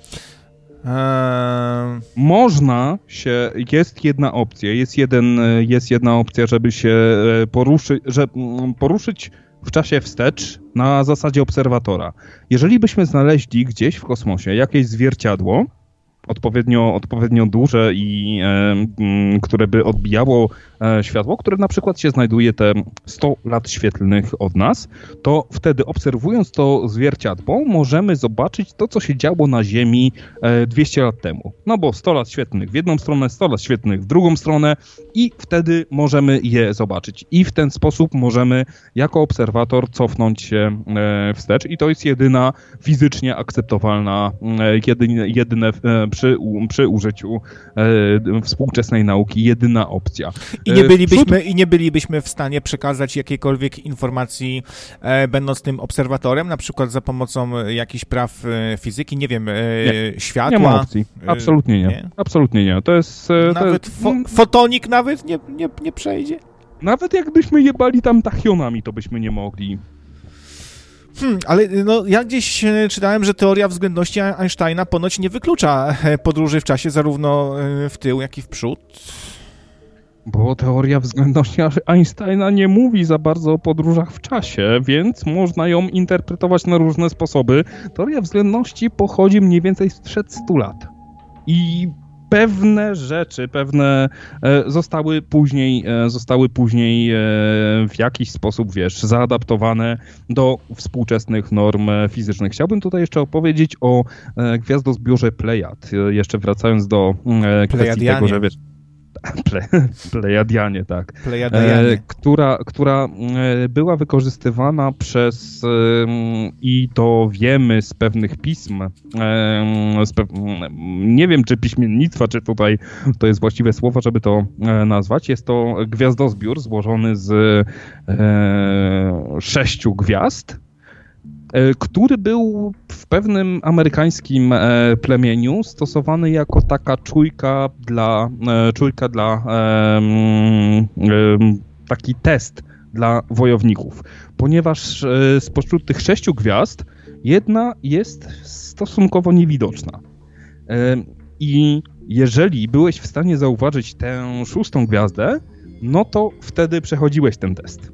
Eee... Można się, jest jedna opcja, jest, jeden, jest jedna opcja, żeby się poruszyć, że, poruszyć w czasie wstecz na zasadzie obserwatora. Jeżeli byśmy znaleźli gdzieś w kosmosie jakieś zwierciadło, odpowiednio, odpowiednio duże i e, m, które by odbijało e, światło, które na przykład się znajduje te sto lat świetlnych od nas, to wtedy obserwując to zwierciadło możemy zobaczyć to, co się działo na Ziemi e, dwieście lat temu. No bo sto lat świetlnych w jedną stronę, sto lat świetlnych w drugą stronę i wtedy możemy je zobaczyć. I w ten sposób możemy jako obserwator cofnąć się e, wstecz i to jest jedyna fizycznie akceptowalna, e, jedyne, jedyne e, Przy, przy użyciu e, współczesnej nauki jedyna opcja. I nie, bylibyśmy, I nie bylibyśmy w stanie przekazać jakiejkolwiek informacji e, będąc tym obserwatorem, na przykład za pomocą jakichś praw e, fizyki, nie wiem, e, nie, światła? Nie ma opcji. Absolutnie nie. nie? Absolutnie nie. To jest... E, nawet to jest... Fo fotonik nawet nie, nie, nie przejdzie? Nawet jakbyśmy jebali tam tachionami, to byśmy nie mogli. Hmm, ale no, ja gdzieś czytałem, że teoria względności Einsteina ponoć nie wyklucza podróży w czasie zarówno w tył, jak i w przód. Bo teoria względności Einsteina nie mówi za bardzo o podróżach w czasie, więc można ją interpretować na różne sposoby. Teoria względności pochodzi mniej więcej sprzed stu lat. I pewne rzeczy, pewne e, zostały później, e, zostały później e, w jakiś sposób, wiesz, zaadaptowane do współczesnych norm fizycznych. Chciałbym tutaj jeszcze opowiedzieć o e, gwiazdozbiorze Plejad, e, jeszcze wracając do e, kwestii tego, że wiesz, Ple, Plejadianie, tak. Plejadianie. E, która, która e, była wykorzystywana przez, e, i to wiemy z pewnych pism, e, z pew, nie wiem czy piśmiennictwa, czy tutaj to jest właściwe słowo, żeby to e, nazwać. Jest to gwiazdozbiór złożony z e, sześciu gwiazd, który był w pewnym amerykańskim plemieniu stosowany jako taka czujka dla, czujka dla taki test dla wojowników, ponieważ spośród tych sześciu gwiazd jedna jest stosunkowo niewidoczna. I jeżeli byłeś w stanie zauważyć tę szóstą gwiazdę, no to wtedy przechodziłeś ten test.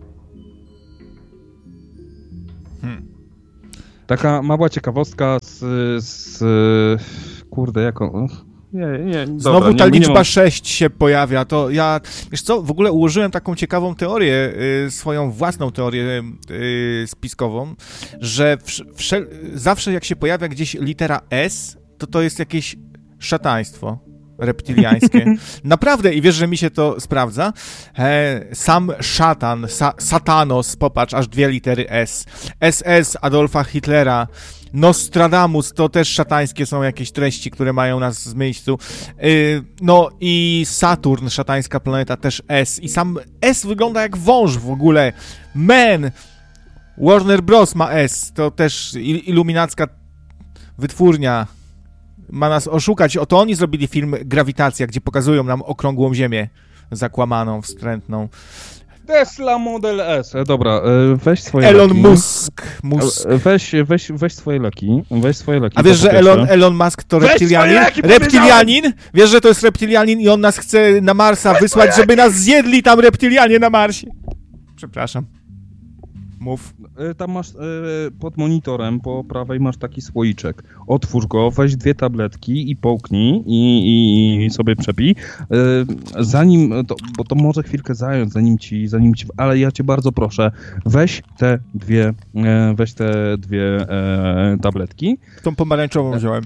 Hmm. Taka mała ciekawostka z... z kurde, jako... Nie, nie, dobra, Znowu ta nie, nie liczba mam... sześć się pojawia, to ja, wiesz co, w ogóle ułożyłem taką ciekawą teorię, y, swoją własną teorię y, spiskową, że w, wszel- zawsze jak się pojawia gdzieś litera S, to to jest jakieś szataństwo reptiliańskie. Naprawdę, i wiesz, że mi się to sprawdza. E, sam szatan, sa, satanos, popatrz, aż dwie litery S. S S Adolfa Hitlera, Nostradamus, to też szatańskie są jakieś treści, które mają nas z miejscu. Yy, no i Saturn, szatańska planeta, też S. I sam S wygląda jak wąż w ogóle. Man! Warner Bros. Ma S. To też il- iluminacka wytwórnia ma nas oszukać. Oto oni zrobili film Grawitacja, gdzie pokazują nam okrągłą ziemię zakłamaną, wstrętną. Tesla Model S. E, dobra, weź swoje Elon leki. Musk. Musk. Weź, weź, weź swoje leki. Weź swoje leki. A wiesz, że pierwsze. Elon, Elon Musk to Weź reptilianin? swoje leki, Reptilianin? Wiesz, że to jest reptilianin i on nas chce na Marsa Weź wysłać, żeby nas zjedli tam reptilianie na Marsie. Przepraszam. Mów. Tam masz pod monitorem po prawej masz taki słoiczek. Otwórz go, weź dwie tabletki i połknij i, i, i sobie przepij. Zanim, to, bo to może chwilkę zająć, zanim ci, zanim ci, ale ja cię bardzo proszę, weź te dwie, weź te dwie tabletki. Tą pomarańczową wziąłem.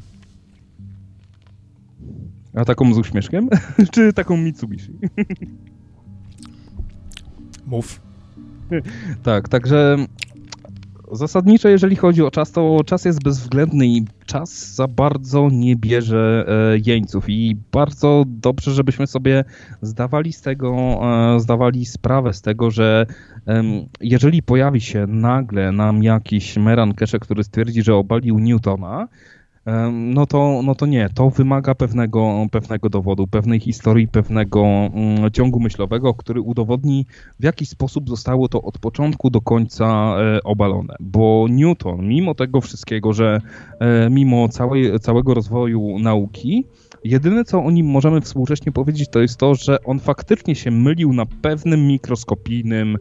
A taką z uśmieszkiem? Czy taką Mitsubishi? Mów. Tak, także zasadniczo jeżeli chodzi o czas, to czas jest bezwzględny i czas za bardzo nie bierze e, jeńców i bardzo dobrze, żebyśmy sobie zdawali z tego, e, zdawali sprawę z tego, że e, jeżeli pojawi się nagle nam jakiś Meran Keshe, który stwierdzi, że obalił Newtona, no to, no to nie, to wymaga pewnego, pewnego dowodu, pewnej historii, pewnego mm, ciągu myślowego, który udowodni, w jaki sposób zostało to od początku do końca e, obalone. Bo Newton, mimo tego wszystkiego, że e, mimo całej, całego rozwoju nauki, jedyne co o nim możemy współcześnie powiedzieć, to jest to, że on faktycznie się mylił na pewnym mikroskopijnym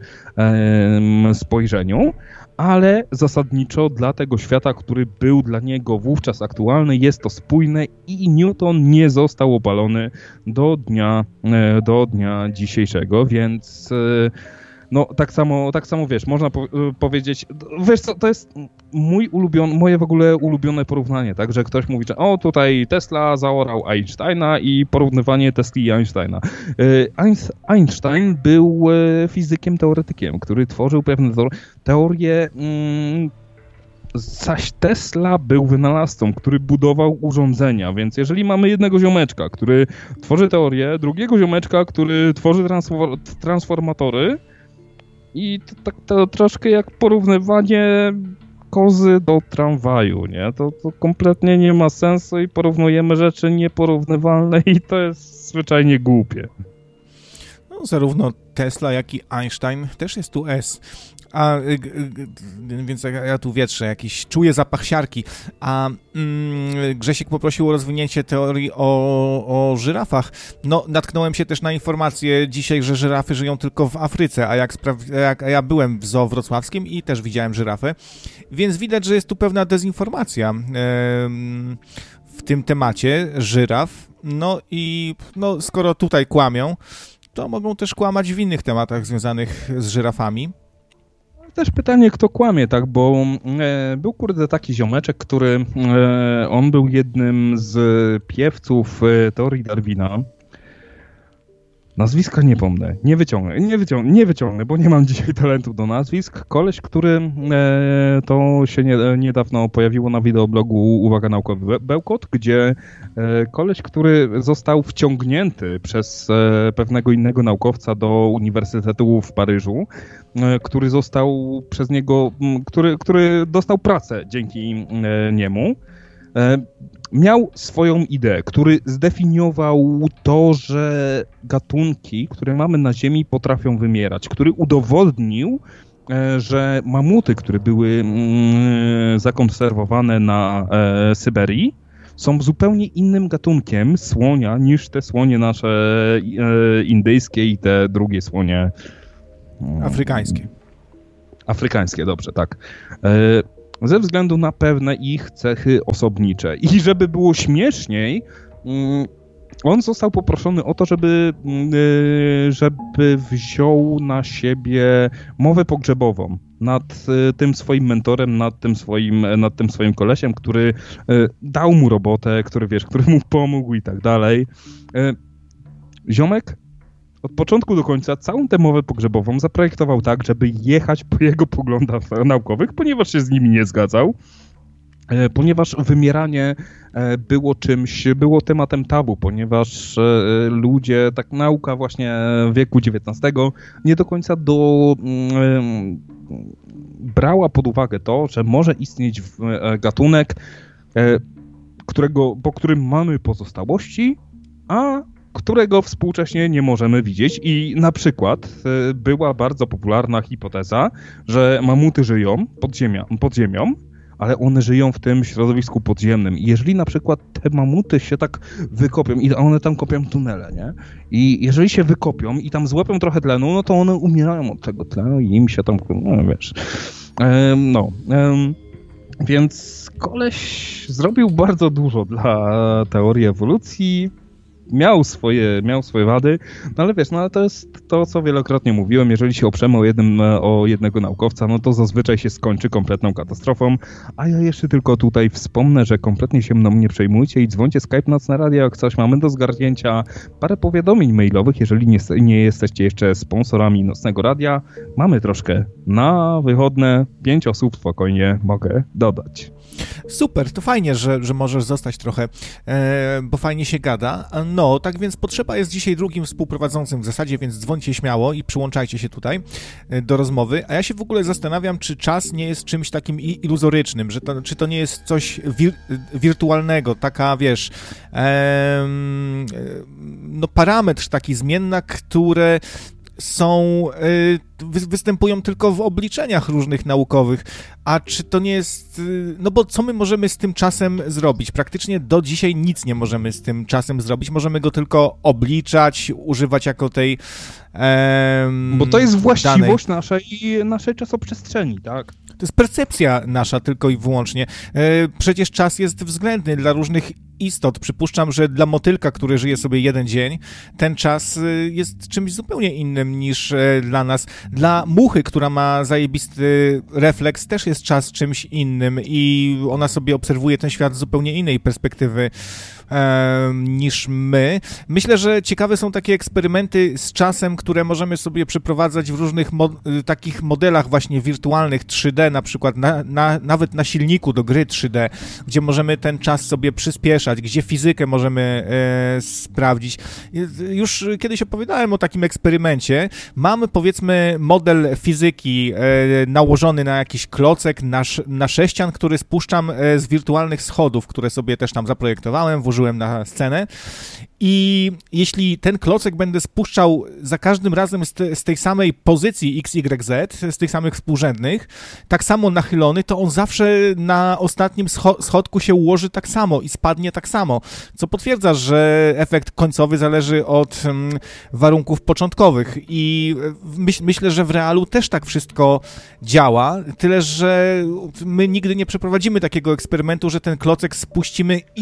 e, spojrzeniu, ale zasadniczo dla tego świata, który był dla niego wówczas aktualny, jest to spójne i Newton nie został obalony do dnia, do dnia dzisiejszego, więc no tak samo, tak samo wiesz, można po- powiedzieć, wiesz co, to jest mój ulubiony, moje w ogóle ulubione porównanie, tak, że ktoś mówi, że o tutaj Tesla zaorał Einsteina i porównywanie Tesli i Einsteina. Einstein był fizykiem, teoretykiem, który tworzył pewne teorie, mm, zaś Tesla był wynalazcą, który budował urządzenia, więc jeżeli mamy jednego ziomeczka, który tworzy teorię, drugiego ziomeczka, który tworzy transfor- transformatory, i to tak to troszkę jak porównywanie kozy do tramwaju, nie? To, to kompletnie nie ma sensu i porównujemy rzeczy nieporównywalne i to jest zwyczajnie głupie. No, zarówno Tesla, jak i Einstein też jest tu S. A, y, y, więc ja, ja tu wietrzę, jakiś czuję zapach siarki. A mm, Grzesiek poprosił o rozwinięcie teorii o, o żyrafach. No, natknąłem się też na informację dzisiaj, że żyrafy żyją tylko w Afryce, a jak, spra- jak a ja byłem w zoo wrocławskim i też widziałem żyrafę, więc widać, że jest tu pewna dezinformacja. Ehm, w tym temacie żyraf No i no, skoro tutaj kłamią, to mogą też kłamać w innych tematach związanych z żyrafami. Też pytanie, kto kłamie, tak, bo e, był kurde taki ziomeczek, który, e, on był jednym z piewców e, teorii Darwina. Nazwiska nie pomnę, nie wyciągnę, nie wyciągnę, nie wyciągnę, bo nie mam dzisiaj talentu do nazwisk. Koleś, który e, to się nie, niedawno pojawiło na wideoblogu Uwaga Naukowy Bełkot, gdzie e, koleś, który został wciągnięty przez e, pewnego innego naukowca do Uniwersytetu w Paryżu, e, który został przez niego, m, który, który dostał pracę dzięki e, niemu. E, Miał swoją ideę, który zdefiniował to, że gatunki, które mamy na Ziemi, potrafią wymierać, który udowodnił, że mamuty, które były zakonserwowane na Syberii, są zupełnie innym gatunkiem słonia niż te słonie nasze indyjskie i te drugie słonie Afrykańskie. Afrykańskie, dobrze, tak. Ze względu na pewne ich cechy osobnicze. I żeby było śmieszniej, on został poproszony o to, żeby, żeby wziął na siebie mowę pogrzebową nad tym swoim mentorem, nad tym swoim, nad tym swoim kolesiem, który dał mu robotę, który, wiesz, który mu pomógł i tak dalej. Ziomek od początku do końca całą tę mowę pogrzebową zaprojektował tak, żeby jechać po jego poglądach naukowych, ponieważ się z nimi nie zgadzał, ponieważ wymieranie było czymś, było tematem tabu, ponieważ ludzie, tak nauka właśnie wieku dziewiętnastego nie do końca do, brała pod uwagę to, że może istnieć gatunek, którego, po którym mamy pozostałości, a którego współcześnie nie możemy widzieć i na przykład była bardzo popularna hipoteza, że mamuty żyją pod ziemią, pod ziemią, ale one żyją w tym środowisku podziemnym. I jeżeli na przykład te mamuty się tak wykopią i one tam kopią tunele, nie? I jeżeli się wykopią i tam złapią trochę tlenu, no to one umierają od tego tlenu i im się tam, no wiesz, ehm, no, ehm, więc koleś zrobił bardzo dużo dla teorii ewolucji. Miał swoje, miał swoje wady, no ale wiesz, no ale to jest to, co wielokrotnie mówiłem, jeżeli się oprzemy o, jednym, o jednego naukowca, no to zazwyczaj się skończy kompletną katastrofą, a ja jeszcze tylko tutaj wspomnę, że kompletnie się mną nie przejmujcie i dzwońcie Skype Nocne Radio, jak coś mamy do zgarnięcia, parę powiadomień mailowych, jeżeli nie, nie jesteście jeszcze sponsorami Nocnego Radia, mamy troszkę na wychodne, pięć osób spokojnie mogę dodać. Super, to fajnie, że, że możesz zostać trochę, e, bo fajnie się gada. No, tak więc Potrzeba jest dzisiaj drugim współprowadzącym w zasadzie, więc dzwońcie śmiało i przyłączajcie się tutaj e, do rozmowy. A ja się w ogóle zastanawiam, czy czas nie jest czymś takim iluzorycznym, że to, czy to nie jest coś wir, wirtualnego, taka, wiesz, e, no parametr taki zmienna, które są, y, występują tylko w obliczeniach różnych naukowych, a czy to nie jest, y, no bo co my możemy z tym czasem zrobić? Praktycznie do dzisiaj nic nie możemy z tym czasem zrobić, możemy go tylko obliczać, używać jako tej em, Bo to jest właściwość danej. naszej, naszej czasoprzestrzeni, tak? To jest percepcja nasza tylko i wyłącznie. E, przecież czas jest względny dla różnych istot. Przypuszczam, że dla motylka, który żyje sobie jeden dzień, ten czas jest czymś zupełnie innym niż dla nas. Dla muchy, która ma zajebisty refleks, też jest czas czymś innym i ona sobie obserwuje ten świat z zupełnie innej perspektywy e, niż my. Myślę, że ciekawe są takie eksperymenty z czasem, które możemy sobie przeprowadzać w różnych mo- takich modelach właśnie wirtualnych trzy D, na przykład na, na, nawet na silniku do gry trzy D, gdzie możemy ten czas sobie przyspieszać, gdzie fizykę możemy e, sprawdzić. Już kiedyś opowiadałem o takim eksperymencie. Mamy, powiedzmy, model fizyki e, nałożony na jakiś klocek, na, na sześcian, który spuszczam e, z wirtualnych schodów, które sobie też tam zaprojektowałem, włożyłem na scenę. I jeśli ten klocek będę spuszczał za każdym razem z, te, z tej samej pozycji X Y Z, z tych samych współrzędnych, tak samo nachylony, to on zawsze na ostatnim scho- schodku się ułoży tak samo i spadnie tak samo, co potwierdza, że efekt końcowy zależy od um, warunków początkowych i myśl, myślę, że w realu też tak wszystko działa, tyle że my nigdy nie przeprowadzimy takiego eksperymentu, że ten klocek spuścimy i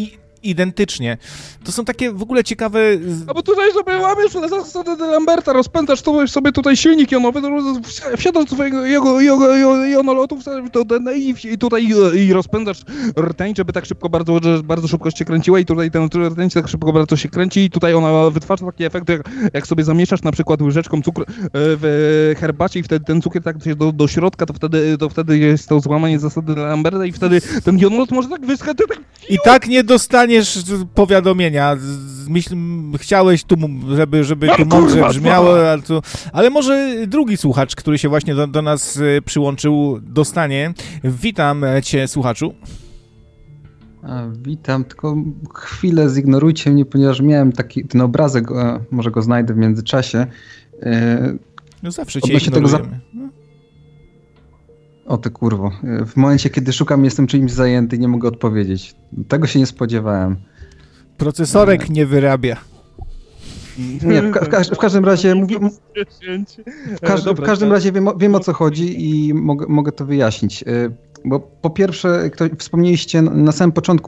identycznie. To są takie w ogóle ciekawe... No bo tutaj sobie łamiesz zasadę Lamberta, rozpędzasz to sobie tutaj silnik jonowy, wsiadasz do swojego jego, jego, jego jonolotu i tutaj i rozpędzasz rtęć, żeby tak szybko, bardzo, bardzo szybko się kręciła i tutaj ten rtęć tak szybko bardzo się kręci i tutaj ona wytwarza taki efekt, jak, jak sobie zamieszasz na przykład łyżeczką cukru w herbacie i wtedy ten cukier tak się do, do środka, to wtedy, to wtedy jest to złamanie zasady Lamberta i wtedy ten jonolot może tak wyskać, tak... I tak nie dostaniesz powiadomienia. Myśl, chciałeś tu, żeby, żeby tu mądrze brzmiało, ale, tu, ale może drugi słuchacz, który się właśnie do, do nas przyłączył, dostanie. Witam cię, słuchaczu. A, witam, tylko chwilę zignorujcie mnie, ponieważ miałem taki ten obrazek, a, może go znajdę w międzyczasie. E, no zawsze cię ignorujemy. Za... O ty kurwo, w momencie kiedy szukam, jestem czymś zajęty i nie mogę odpowiedzieć. Tego się nie spodziewałem. Procesorek nie wyrabia. Nie, w, ka w, ka w każdym razie mówię, w, każ w każdym razie wiem, wiem o co chodzi i mogę, mogę to wyjaśnić. Bo po pierwsze, ktoś, wspomnieliście na samym początku